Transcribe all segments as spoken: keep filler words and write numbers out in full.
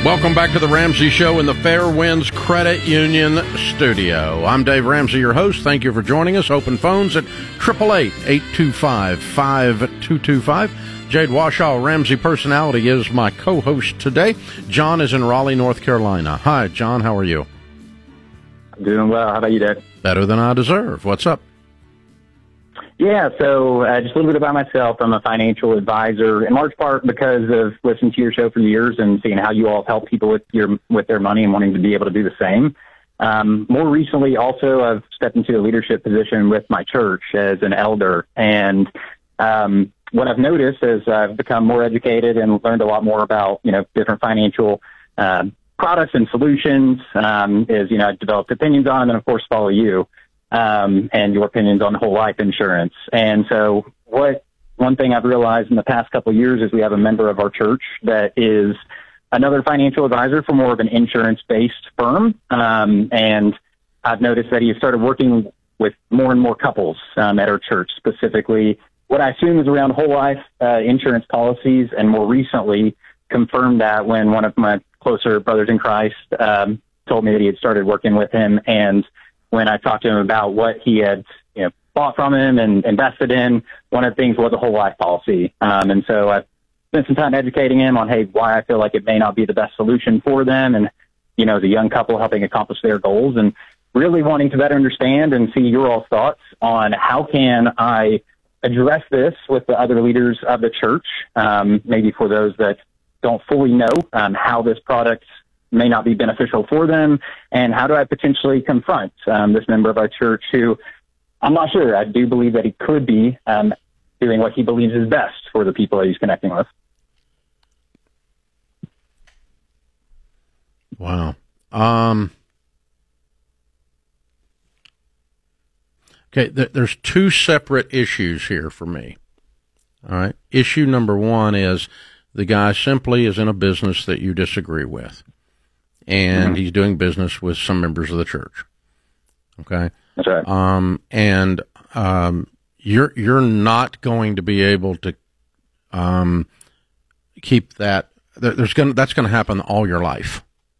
Welcome back to the Ramsey Show in the Fairwinds Credit Union studio. I'm Dave Ramsey, your host. Thank you for joining us. Open phones at eight eight eight, eight two five, five two two five. Jade Washoe, Ramsey Personality, is my co-host today. John is in Raleigh, North Carolina. Hi, John. How are you? I'm doing well. How about you, Dad? Better than I deserve. What's up? Yeah, so uh, just a little bit about myself. I'm a financial advisor, in large part because of listening to your show for years and seeing how you all help people with your with their money and wanting to be able to do the same. Um, more recently, also, I've stepped into a leadership position with my church as an elder. And um, what I've noticed as I've become more educated and learned a lot more about, you know, different financial uh, products and solutions um, is, you know, I've developed opinions on them and, of course, follow you. Um, and your opinions on whole life insurance. And so what one thing I've realized in the past couple of years is we have a member of our church that is another financial advisor for more of an insurance-based firm. Um, and I've noticed that he has started working with more and more couples um, at our church, specifically what I assume is around whole life uh, insurance policies, and more recently confirmed that when one of my closer brothers in Christ um, told me that he had started working with him. And when I talked to him about what he had, you know, bought from him and invested in, one of the things was a whole life policy. Um, and so I spent some time educating him on, hey, why I feel like it may not be the best solution for them. And, you know, as a young couple helping accomplish their goals, and really wanting to better understand and see your all's thoughts on how can I address this with the other leaders of the church, um, maybe for those that don't fully know um, how this product may not be beneficial for them, and how do I potentially confront um, this member of our church who I'm not sure. I do believe that he could be um, doing what he believes is best for the people that he's connecting with. Wow. Um, okay, th- there's two separate issues here for me. All right. Issue number one is the guy simply is in a business that you disagree with, and mm-hmm. he's doing business with some members of the church. Okay? That's right. Um, and um, you're you're not going to be able to um, keep that. There's going that's going to happen all your life.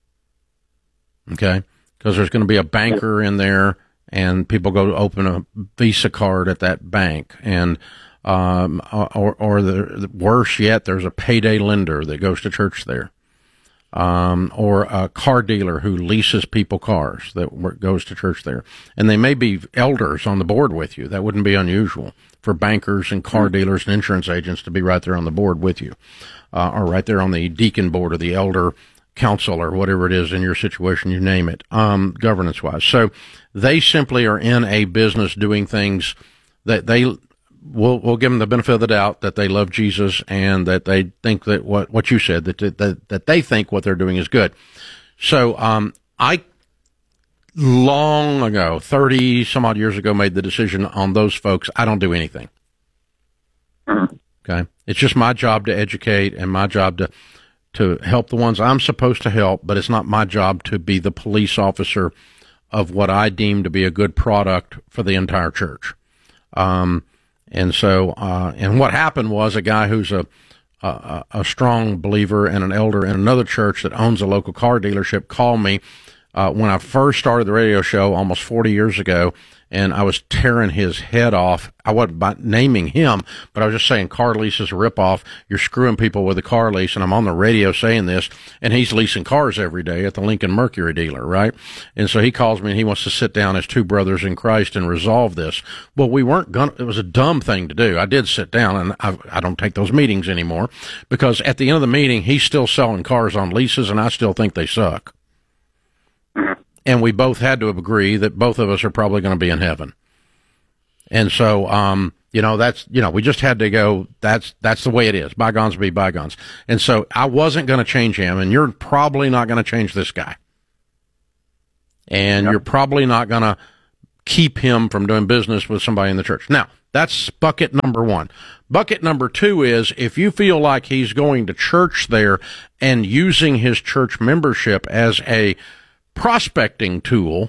Okay? Because there's going to be a banker in there, and people go to open a Visa card at that bank, and um, or or the worse yet, there's a payday lender that goes to church there. Um, or a car dealer who leases people cars that goes to church there. And they may be elders on the board with you. That wouldn't be unusual for bankers and car dealers and insurance agents to be right there on the board with you, uh, or right there on the deacon board or the elder council or whatever it is in your situation, you name it, um, governance-wise. So they simply are in a business doing things that they We'll, we'll give them the benefit of the doubt that they love Jesus and that they think that what, what you said, that, that, that they think what they're doing is good. So, um, I long ago, thirty some odd years ago, made the decision on those folks. I don't do anything. Okay. It's just my job to educate and my job to, to help the ones I'm supposed to help, but it's not my job to be the police officer of what I deem to be a good product for the entire church. Um, And so, uh, and what happened was a guy who's a, a, a strong believer and an elder in another church that owns a local car dealership called me, uh, when I first started the radio show almost forty years ago, and I was tearing his head off. I wasn't by naming him, but I was just saying car lease is a ripoff. You're screwing people with a car lease, and I'm on the radio saying this, and he's leasing cars every day at the Lincoln Mercury dealer, right? And so he calls me, and he wants to sit down as two brothers in Christ and resolve this. Well, we weren't gonna, it was a dumb thing to do. I did sit down, and I, I don't take those meetings anymore, because at the end of the meeting, he's still selling cars on leases, and I still think they suck. And we both had to agree that both of us are probably going to be in heaven. And so, um, you know, that's, you know, we just had to go, that's, that's the way it is. Bygones be bygones. And so I wasn't going to change him, and you're probably not going to change this guy. And yep. You're probably not going to keep him from doing business with somebody in the church. Now, that's bucket number one. Bucket number two is if you feel like he's going to church there and using his church membership as a prospecting tool,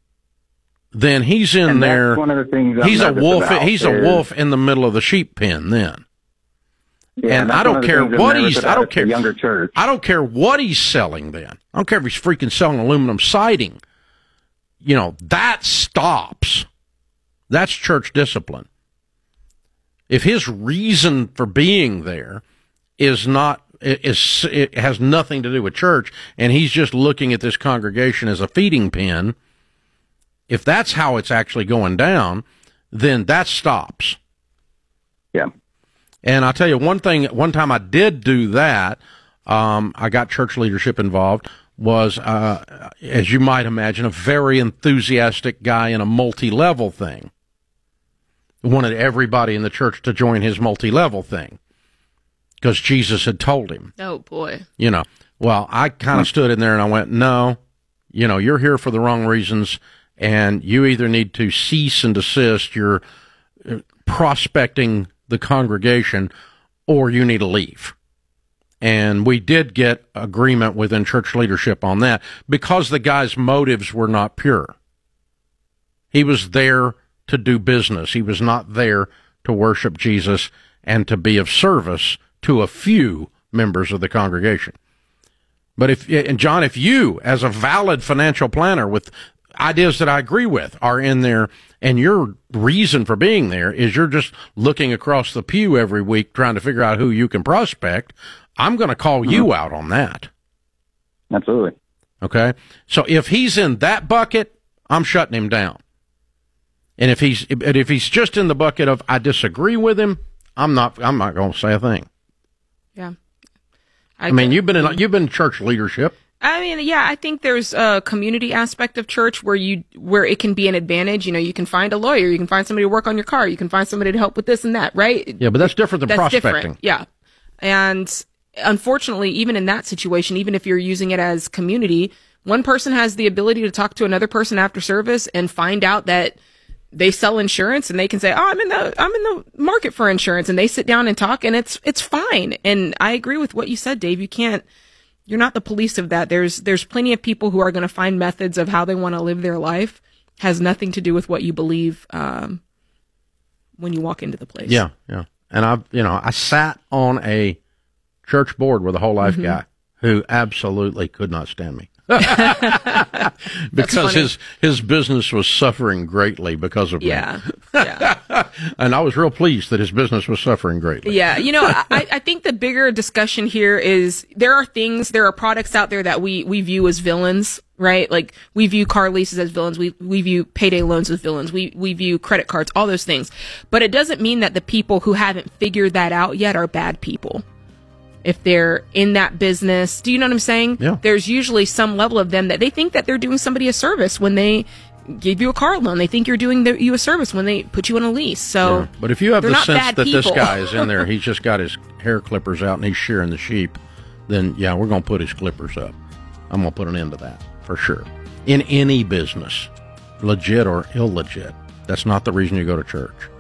then he's in and there. One of the things I'm he's a wolf. He's is, a wolf in the middle of the sheep pen. Then, Yeah, and I don't care what he's. I don't care. Younger church. I don't care what he's selling. Then I don't care if he's freaking selling aluminum siding. You know, that stops. That's church discipline. If his reason for being there is not is it has nothing to do with church, and he's just looking at this congregation as a feeding pen, if that's how it's actually going down, then that stops. Yeah. And I'll tell you one thing, one time I did do that, um, I got church leadership involved, was, uh, as you might imagine, a very enthusiastic guy in a multi-level thing. Wanted everybody in the church to join his multi-level thing because Jesus had told him. Oh, boy. You know, well, I kind of stood in there and I went, no, you know, you're here for the wrong reasons, and you either need to cease and desist your prospecting the congregation, or you need to leave. And we did get agreement within church leadership on that because the guy's motives were not pure. He was there to do business. He was not there to worship Jesus and to be of service to a few members of the congregation. But if, and John, if you, as a valid financial planner with ideas that I agree with, are in there, and your reason for being there is you're just looking across the pew every week trying to figure out who you can prospect, I'm going to call mm-hmm. you out on that. Absolutely. Okay? So if he's in that bucket, I'm shutting him down. And if he's if he's just in the bucket of I disagree with him, I'm not I'm not going to say a thing. Yeah. I, I mean, you've been in you've been in church leadership. I mean, yeah, I think there's a community aspect of church where you, where it can be an advantage. You know, you can find a lawyer, you can find somebody to work on your car, you can find somebody to help with this and that, right? Yeah, but that's different than that's prospecting. Different. Yeah. And unfortunately, even in that situation, even if you're using it as community, one person has the ability to talk to another person after service and find out that they sell insurance, and they can say, oh, I'm in the, I'm in the market for insurance. And they sit down and talk, and it's, it's fine. And I agree with what you said, Dave. You can't, You're not the police of that. There's there's plenty of people who are going to find methods of how they want to live their life. Has nothing to do with what you believe um, when you walk into the place. Yeah, yeah. And I, you know, I sat on a church board with a whole life mm-hmm. guy who absolutely could not stand me. Because his his business was suffering greatly because of yeah. me. Yeah. And I was real pleased that his business was suffering greatly. Yeah. You know, I, I think the bigger discussion here is there are things, there are products out there that we, we view as villains, right? Like we view car leases as villains. We, we view payday loans as villains. We, we view credit cards, all those things. But it doesn't mean that the people who haven't figured that out yet are bad people. If they're in that business, do you know what I'm saying? Yeah. There's usually some level of them that they think that they're doing somebody a service when they give you a car loan. They think you're doing the, you a service when they put you on a lease. So, yeah. But if you have the sense that people. this guy is in there, he's just got his hair clippers out and he's shearing the sheep, then yeah, we're going to put his clippers up. I'm going to put an end to that for sure. In any business, legit or illegit, that's not the reason you go to church.